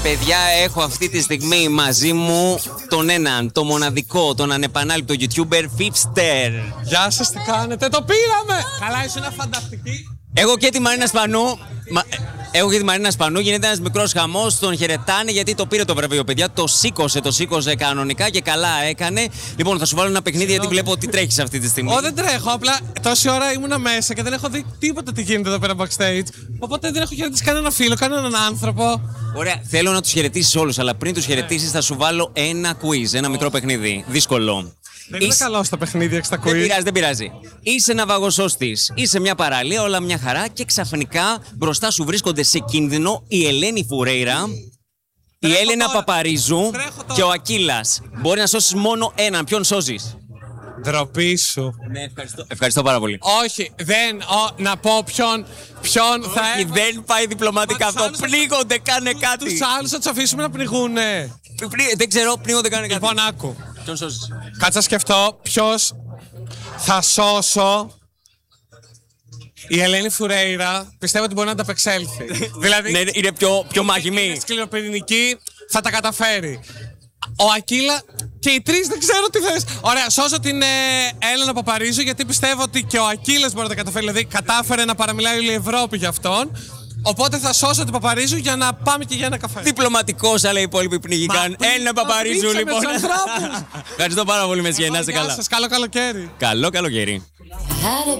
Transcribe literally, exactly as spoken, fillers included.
Παιδιά, έχω αυτή τη στιγμή μαζί μου τον έναν, το μοναδικό, τον ανεπανάληπτο YouTuber Fipster. Γεια σας, τι κάνετε, το πήραμε! Καλά, ήσουν φανταστική. Εγώ και τη Μαρίνα Σπανού. Μα... Έχω και τη Μαρίνα Σπανού. Γίνεται ένας μικρός χαμός. Τον χαιρετάνε γιατί το πήρε το βραβείο, παιδιά. Το σήκωσε, το σήκωσε κανονικά και καλά έκανε. Λοιπόν, θα σου βάλω ένα παιχνίδι γιατί βλέπω ότι τρέχεις αυτή τη στιγμή. Ω, δεν τρέχω. Απλά τόση ώρα ήμουνα μέσα και δεν έχω δει τίποτα τι γίνεται εδώ πέρα backstage. Οπότε δεν έχω χαιρετήσει κανένα φίλο, κανέναν άνθρωπο. Ωραία. Θέλω να τους χαιρετήσεις όλους, αλλά πριν τους χαιρετήσεις θα σου βάλω ένα quiz, ένα μικρό παιχνίδι. Δύσκολο. Δεν είμαι Είσαι... καλό στα παιχνίδια και στα quiz. Δεν πειράζει, δεν πειράζει. Είσαι ναυαγοσώστης, είσαι μια παραλία, όλα μια χαρά και ξαφνικά μπροστά σου βρίσκονται σε κίνδυνο η Ελένη Φουρέιρα, η Έλενα τώρα. Παπαρίζου Τρέχω και ο Ακύλας. Μπορεί να σώσεις μόνο έναν. Ποιον σώζεις? Ντροπή σου. Ναι, ευχαριστώ. Ευχαριστώ πάρα πολύ. Όχι, δεν. Ο, να πω ποιον, ποιον θα Όχι, έβαλε. δεν πάει διπλωματικά Μα αυτό. τους άλλους- Πνίγονται, κάνε κάτι. Τους άλλους θα τους αφήσουμε να πνιγούνε. Πνί- Δεν ξέρω, πνίγονται, κάνε κάτι. Λοιπόν, άκου. Ποιον σώζεις? Κάτσε να σκεφτώ ποιος θα σώσω. Η Ελένη Φουρέιρα πιστεύω ότι μπορεί να ανταπεξέλθει. Δηλαδή, Ναι, είναι πιο, πιο είναι μαγιμή. σκληροπυρηνική, θα τα καταφέρει. Ο Ακύλα και οι τρεις δεν ξέρω τι θες. Ωραία, σώζω την ε, Έλενα Παπαρίζου γιατί πιστεύω ότι και ο Ακύλας μπορεί να τα καταφέρει. Δηλαδή, κατάφερε να παραμιλάει όλη η Ευρώπη για αυτόν. Οπότε θα σώσω την Παπαρίζου για να πάμε και για ένα καφέ. Διπλωματικός, αλλά οι υπόλοιποι πνίγηκαν. Μα, Ένα μα, Παπαρίζου, πνίξαμε λοιπόν. τους ανθρώπους. Ευχαριστώ πάρα πολύ, Μεσιέ. Να είστε Γεια καλά. σας, καλό καλοκαίρι. Καλό καλοκαίρι.